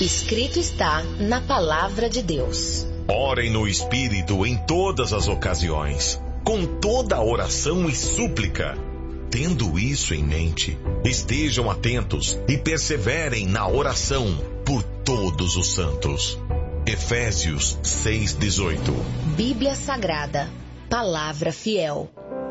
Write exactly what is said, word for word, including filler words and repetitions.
Escrito está na Palavra de Deus. Orem no Espírito em todas as ocasiões, com toda oração e súplica. Tendo isso em mente, estejam atentos e perseverem na oração por todos os santos. Efésios seis, dezoito. Bíblia Sagrada, Palavra Fiel.